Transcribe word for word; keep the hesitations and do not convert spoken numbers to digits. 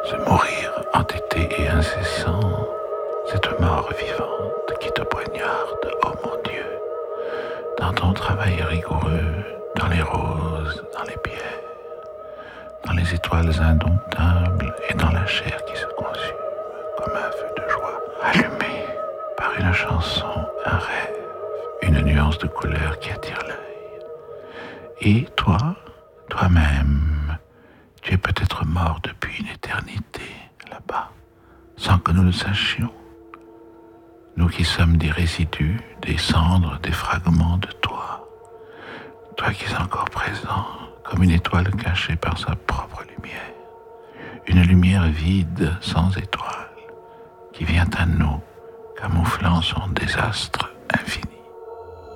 Ce mourir entêté et incessant, cette mort vivante qui te poignarde, ô mon Dieu, dans ton travail rigoureux, dans les roses, dans les pierres, dans les étoiles indomptables et dans la chair qui se consume comme un feu de joie allumé par une chanson, un rêve, une nuance de couleur qui attire l'œil. Et toi, toi-même, tu es peut-être mort depuis une éternité là-bas, sans que nous le sachions. Nous qui sommes des résidus, des cendres, des fragments de toi. Toi qui es encore présent, comme une étoile cachée par sa propre lumière. Une lumière vide, sans étoile, qui vient à nous, camouflant son désastre infini.